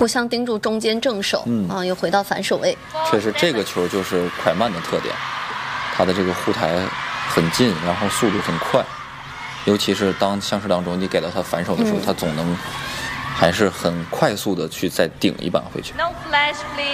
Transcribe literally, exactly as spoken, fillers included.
互相盯住中间正手，嗯啊，又回到反手位。 确实，这个球就是快慢的特点，它的这个护台很近，然后速度很快，尤其是当相持当中你给到他反手的时候，嗯、他总能还是很快速的去再顶一板回去。No flash, please.